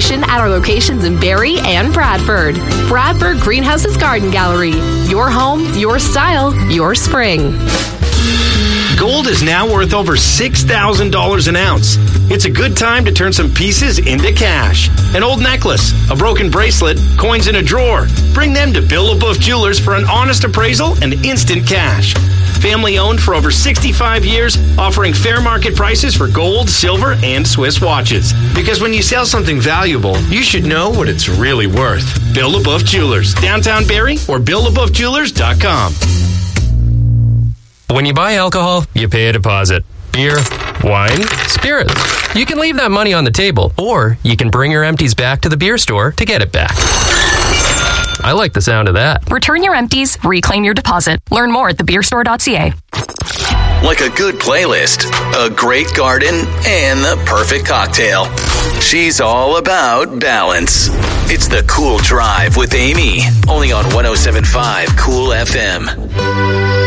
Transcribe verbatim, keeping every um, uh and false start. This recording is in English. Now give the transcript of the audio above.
selection at our locations in Barrie and Bradford. Bradford Greenhouses Garden Gallery. Your home, your style, your spring. Gold is now worth over six thousand dollars an ounce. It's a good time to turn some pieces into cash. An old necklace, a broken bracelet, coins in a drawer. Bring them to Bill LaBeouf Jewelers for an honest appraisal and instant cash. Family owned for over sixty-five years, offering fair market prices for gold, silver, and Swiss watches. Because when you sell something valuable, you should know what it's really worth. Bill LaBeouf Jewelers, downtown Barrie, or bill labeouf jewelers dot com. When you buy alcohol, you pay a deposit. Beer, wine, spirits. You can leave that money on the table, or you can bring your empties back to the beer store to get it back. I like the sound of that. Return your empties, reclaim your deposit. Learn more at the beer store dot c a. Like a good playlist, a great garden, and the perfect cocktail. She's all about balance. It's the Cool Drive with Amy, only on one oh seven point five Cool F M.